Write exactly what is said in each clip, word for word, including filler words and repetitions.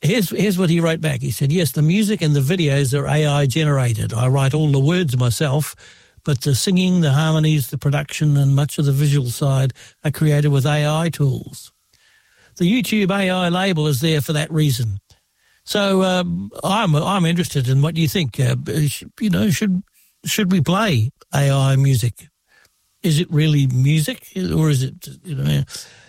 here's here's what he wrote back. He said, yes, the music and the videos are A I generated. I write all the words myself, but the singing, the harmonies, the production, and much of the visual side are created with A I tools. The YouTube A I label is there for that reason. So um, I'm I'm interested in what you think. Uh, you know, should should we play A I music? Is it really music, or is it, you know?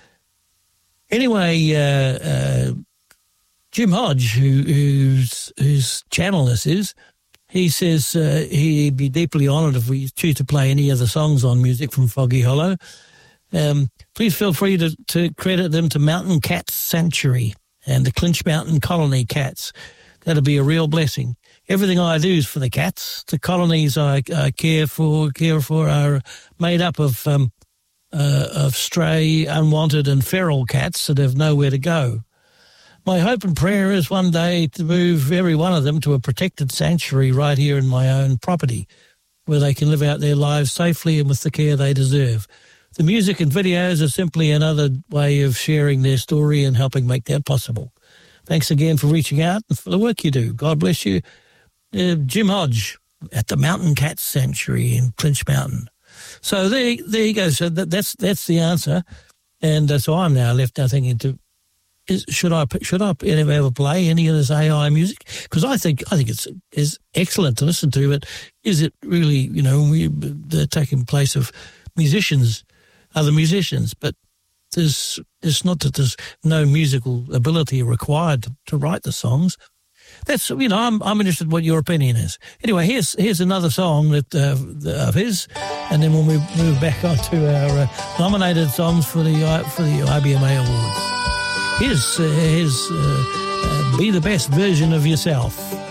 Anyway, uh, uh, Jim Hodge, who, whose whose channel this is, he says uh, he'd be deeply honoured if we choose to play any of the songs on music from Foggy Hollow. Um, please feel free to, to credit them to Mountain Cats Sanctuary and the Clinch Mountain Colony Cats. That'll be a real blessing. Everything I do is for the cats. The colonies I, I care for care for are made up of um, uh, of stray, unwanted, and feral cats that have nowhere to go. My hope and prayer is one day to move every one of them to a protected sanctuary right here in my own property, where they can live out their lives safely and with the care they deserve. The music and videos are simply another way of sharing their story and helping make that possible. Thanks again for reaching out and for the work you do. God bless you. Uh, Jim Hodge at the Mountain Cats Sanctuary in Clinch Mountain. So there, there you go. So that, that's that's the answer. And uh, so I'm now left now thinking, to is, should I should I ever, ever play any of this A I music? Because I think I think it's is excellent to listen to, but is it really, you know, we, they're taking place of musicians, other musicians, but there's it's not that there's no musical ability required to, to write the songs. That's, you know, I'm I'm interested in what your opinion is. Anyway, here's here's another song that uh, of his, and then we'll move, move back on to our uh, nominated songs for the uh, for the I B M A Awards. Here's uh, here's uh, uh, Be the Best Version of Yourself.